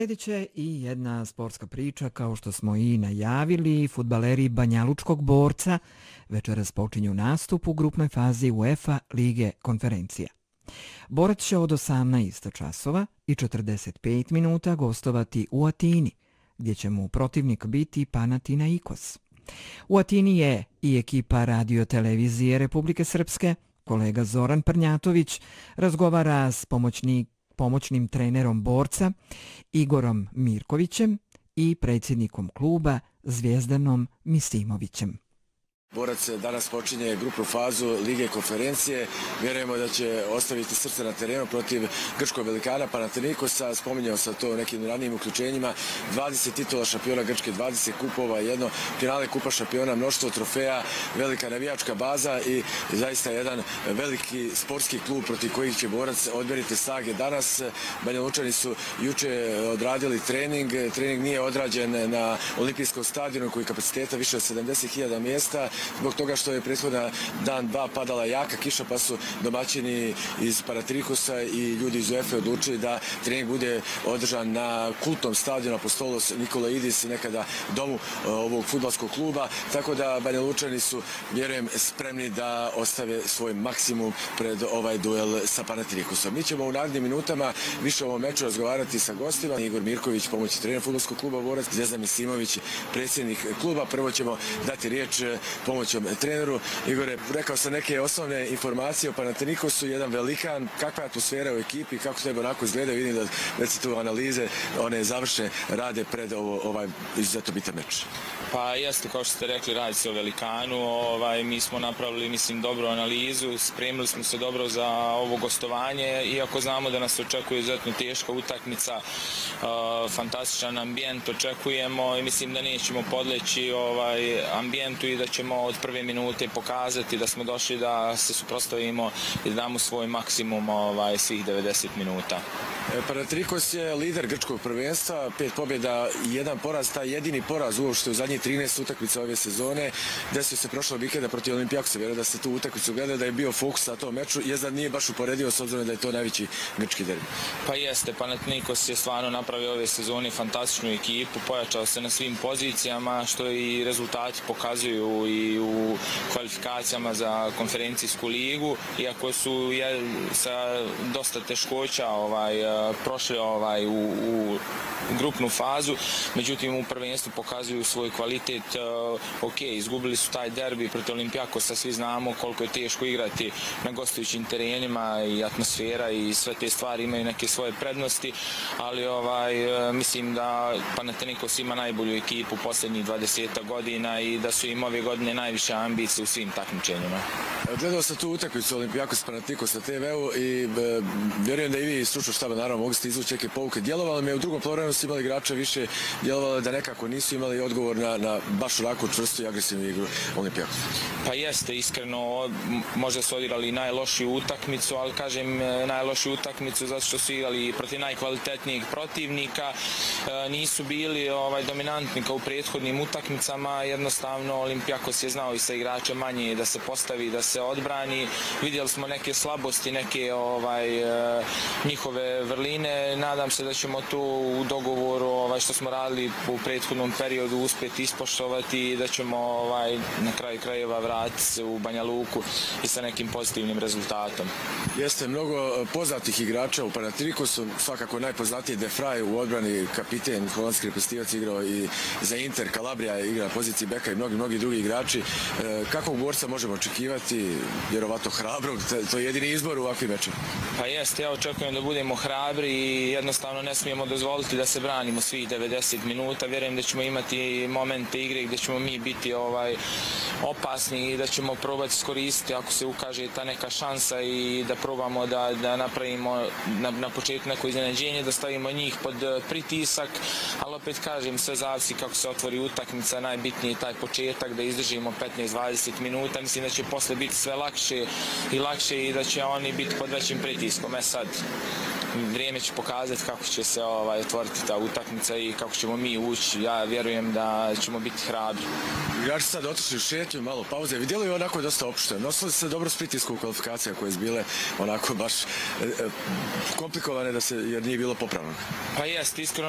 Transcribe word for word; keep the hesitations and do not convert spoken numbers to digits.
Slijedit će i jedna sportska priča, kao što smo i najavili. Fudbaleri Banjalučkog Borca večeras počinju nastup u grupnoj fazi UEFA Lige konferencija. Borac će od osamnaest časova i četrdeset pet minuta gostovati u Atini, gdje će mu protivnik biti Panathinaikos. U Atini je i ekipa radio-televizije Republike Srpske. Kolega Zoran Prnjatović razgovara s pomoćnik pomoćnim trenerom Borca Igorom Mirkovićem i predsjednikom kluba Zvijezdanom Misimovićem. Borac danas počinje grupnu fazu Lige konferencije. Vjerujemo da će ostaviti srce na terenu protiv grčkog velikana Panathinaikosa. Spominjao sam to u nekim ranijim uključenjima. dvadeset titula šampiona Grčke, dvadeset kupova, jedno finale kupa šampiona, mnoštvo trofeja, velika navijačka baza i zaista jedan veliki sportski klub protiv kojih će Borac odmjeriti snage danas. Banjalučani su juče odradili trening. Trening nije odrađen na olimpijskom stadionu koji kapaciteta više od sedamdeset hiljada mjesta, zbog toga što je prethodna dan dva padala jaka kiša, pa su domaćini iz Panathinaikosa i ljudi iz UEFA odlučili da trening bude održan na kultnom stadionu Apostolos Nikolaidis, nekada domu ovog fudbalskog kluba, tako da Banjalučani su, vjerujem, spremni da ostave svoj maksimum pred ovaj duel sa Panathinaikosom. Mi ćemo u narednim minutama više o ovom meču razgovarati sa gostima. Igor Mirković, pomoćni trener fudbalskog kluba Borac, Zvijezdan Misimović, predsjednik kluba. Prvo ćemo dati riječ pomoćom treneru. Igore, rekao sam neke osnovne informacije o Panathinaikosu, jedan velikan, kakva je atmosfera u ekipi, kako treba onako izgleda, vidim da već tu analize, one završne rade pred ovo, ovaj izuzetno bitan meč. Pa jeste, kao što ste rekli, radi se o velikanu, ovaj, mi smo napravili, mislim, dobru analizu, spremili smo se dobro za ovo gostovanje, iako znamo da nas očekuje izuzetno teška utakmica, uh, fantastičan ambijent očekujemo i mislim da nećemo podleći ovaj, ambijentu i da ćemo od prve minute pokazati da smo došli da se suprotstavimo i da damo svoj maksimum ovaj, svih devedeset minuta. Panathinaikos je lider grčkog prvenstva, pet pobjeda i jedan poraz, taj jedini poraz uopšte u zadnjih trinaest utakmica ove sezone. Desio se prošlog vikenda protiv Olimpijakosa, vjerujem da ste tu utakmicu gledali, da je bio fokus na tom meču, je da nije baš uporedivo s obzirom da je to najveći grčki derbi. Pa jeste, Panathinaikos je stvarno napravio ove sezone fantastičnu ekipu, pojačao se na svim pozicijama, što i rezultati pokazuju i u kvalifikacijama za konferencijsku ligu, iako su je, sa dosta teškoća ovaj, prošli ovaj, u, u grupnu fazu, međutim u prvenstvu pokazuju svoj kvalitet. Ok, izgubili su taj derbi protiv Olimpijakosa, svi znamo koliko je teško igrati na gostujućim terenima i atmosfera i sve te stvari imaju neke svoje prednosti, ali ovaj, mislim da Panathinaikos ima najbolju ekipu posljednjih dvadeset godina i da su im ove godine najviše ambicije u svim takmičenjima. Gledao sam tu utakmicu Olimpijakos Panathinaikos na te ve u i e, vjerujem da i vi iz stručnog štaba naravno mogli ste izvući neke pouke. Djelovalo mi je u drugom poluvremenu su imali igrača više, djelovalo da nekako nisu imali odgovor na, na baš onako čvrstu i agresivnu igru Olimpijakosa. Pa jeste, iskreno, možda su odigrali najlošiju utakmicu, ali kažem najlošiju utakmicu zato što su igrali protiv najkvalitetnijeg protivnika, nisu bili ovaj, dominantni kao u prethodnim utakmicama, jednostavno Olimpijakos je znao i sa igrača manje da se postavi, da se odbrani. Vidjeli smo neke slabosti, neke ovaj, njihove vrline. Nadam se da ćemo to u dogovoru ovaj, što smo radili u prethodnom periodu uspjeti ispoštovati i da ćemo ovaj, na kraju krajeva vratiti se u Banja Luku i sa nekim pozitivnim rezultatom. Jeste mnogo poznatih igrača u Panathinaikosu, svakako najpoznatiji De Vrij u odbrani, kapiten, holandski reprezentativac, igrao i za Inter, Kalabrija igra na poziciji beka i mnogi, mnogi drugi igrači. Kakvog borca možemo očekivati, vjerovatno hrabrog, to je jedini izbor u ovakvim mečima? Pa jeste, ja očekujem da budemo hrabri i jednostavno ne smijemo dozvoliti da se branimo svih devedeset minuta. Vjerujem da ćemo imati momente igre gdje ćemo mi biti ovaj, opasni i da ćemo probati iskoristiti ako se ukaže ta neka šansa i da probamo da, da napravimo na, na početku neko iznenađenje, da stavimo njih pod pritisak, ali opet kažem, sve zavisi kako se otvori utakmica, najbitniji je taj početak, da izdržimo petnaest dvadeset minuta. Mislim da će posle biti sve lakše i lakše i da će oni biti pod većim pritiskom. E sad, vrijeme će pokazati kako će se ovaj, otvoriti ta utakmica i kako ćemo mi ući. Ja vjerujem da ćemo biti hrabri. Igrači sad otišli u šetnju, malo pauze. Vidjeli je onako dosta opušteno. Nosili se dobro s pritiskom kvalifikacija koje su bile onako baš e, e, komplikovane da se, jer nije bilo popravno. Pa jest, iskreno